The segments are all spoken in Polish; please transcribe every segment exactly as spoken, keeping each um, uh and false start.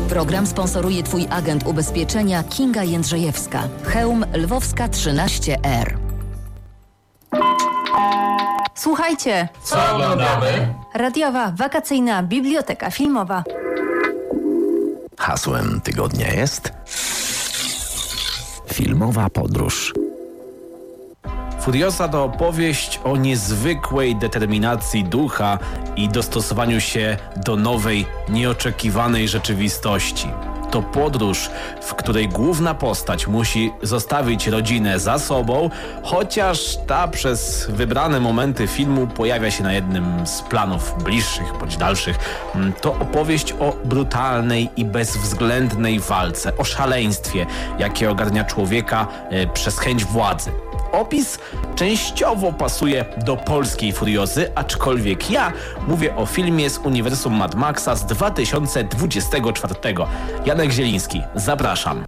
Program sponsoruje Twój agent ubezpieczenia Kinga Jędrzejewska. Chełm Lwowska trzynaście R. Słuchajcie. Co oglądamy? Radiowa, wakacyjna biblioteka filmowa. Hasłem tygodnia jest filmowa podróż. Furiosa to opowieść o niezwykłej determinacji ducha i dostosowaniu się do nowej, nieoczekiwanej rzeczywistości. To podróż, w której główna postać musi zostawić rodzinę za sobą, chociaż ta przez wybrane momenty filmu pojawia się na jednym z planów bliższych bądź dalszych. To opowieść o brutalnej i bezwzględnej walce, o szaleństwie, jakie ogarnia człowieka przez chęć władzy. Opis częściowo pasuje do polskiej Furiozy, aczkolwiek ja mówię o filmie z uniwersum Mad Maxa z dwa tysiące dwudziestego czwartego. Janek Zieliński, zapraszam.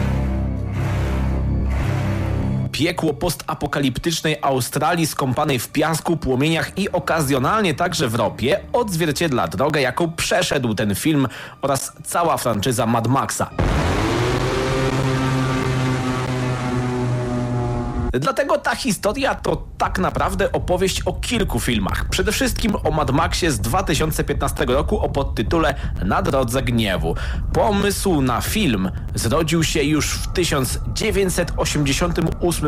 Piekło postapokaliptycznej Australii skąpanej w piasku, płomieniach i okazjonalnie także w ropie odzwierciedla drogę, jaką przeszedł ten film oraz cała franczyza Mad Maxa. Dlatego ta historia to tak naprawdę opowieść o kilku filmach. Przede wszystkim o Mad Maxie z dwa tysiące piętnastego roku o podtytule Na drodze gniewu. Pomysł na film zrodził się już w tysiąc dziewięćset osiemdziesiątym ósmym